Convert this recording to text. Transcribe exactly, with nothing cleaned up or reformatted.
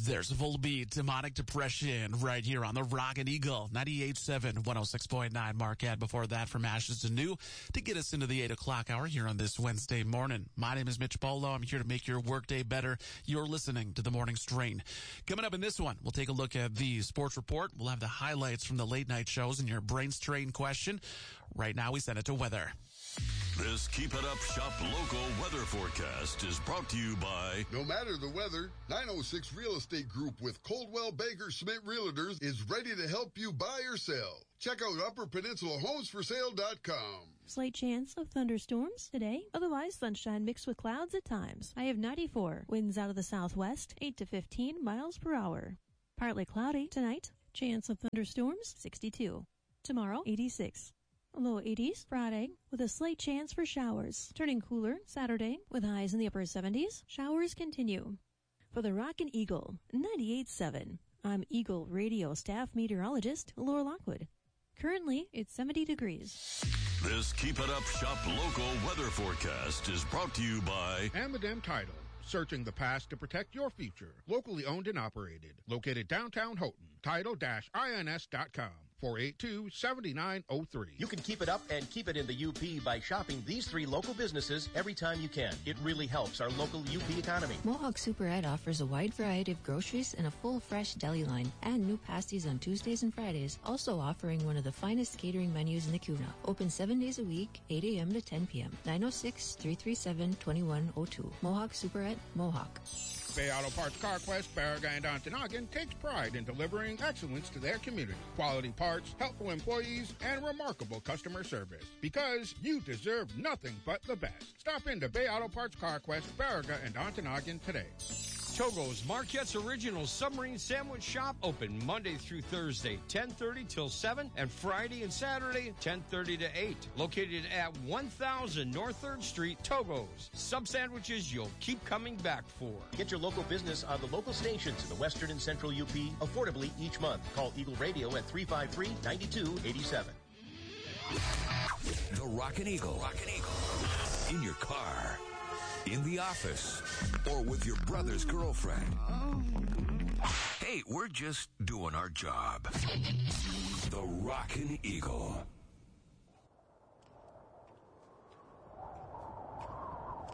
There's a full beat, demonic depression, right here on the Rockin' Eagle, ninety-eight point seven, one oh six point nine Marquette. Before that, from Ashes to New, to get us into the eight o'clock hour here on this Wednesday morning. My name is Mitch Polo. I'm here to make your workday better. You're listening to The Morning Strain. Coming up in this one, we'll take a look at the sports report. We'll have the highlights from the late night shows and your brain strain question. Right now, we send it to weather. This Keep It Up Shop local weather forecast is brought to you by... No matter the weather, nine oh six Real Estate Group with Coldwell Banker Schmidt Realtors is ready to help you buy or sell. Check out upper peninsula homes for sale dot com. Slight chance of thunderstorms today. Otherwise, sunshine mixed with clouds at times. I have ninety-four. Winds out of the southwest, eight to fifteen miles per hour. Partly cloudy tonight. Chance of thunderstorms, sixty-two. Tomorrow, eighty-six. Low eighties Friday with a slight chance for showers. Turning cooler Saturday with highs in the upper seventies. Showers continue. For the Rockin' Eagle, ninety-eight point seven. I'm Eagle Radio staff meteorologist Laura Lockwood. Currently, it's seventy degrees. This Keep It Up Shop local weather forecast is brought to you by Amadem Title. Searching the past to protect your future. Locally owned and operated. Located downtown Houghton. Title dash I N S dot com. four eight two, seven nine zero three. You can keep it up and keep it in the U P by shopping these three local businesses every time you can. It really helps our local U P economy. Mohawk Super Ed offers a wide variety of groceries and a full fresh deli line and new pasties on Tuesdays and Fridays, also offering one of the finest catering menus in the Kuna. Open seven days a week, eight a.m. to ten p.m. nine oh six, three three seven, two one zero two. Mohawk Super Ed, Mohawk. Bay Auto Parts CarQuest, Baraga, and Ontonagon takes pride in delivering excellence to their community. Quality parts, helpful employees, and remarkable customer service. Because you deserve nothing but the best. Stop into Bay Auto Parts CarQuest, Baraga, and Ontonagon today. Togo's Marquette's Original Submarine Sandwich Shop open Monday through Thursday, ten thirty till seven, and Friday and Saturday, ten thirty to eight. Located at one thousand North third Street, Togo's. Sub sandwiches you'll keep coming back for. Get your local business on the local stations in the Western and Central U P affordably each month. Call Eagle Radio at three five three, nine two eight seven. The Rockin' Eagle. Rockin' Eagle. In your car, in the office, or with your brother's girlfriend. Hey, we're just doing our job. The Rockin' Eagle.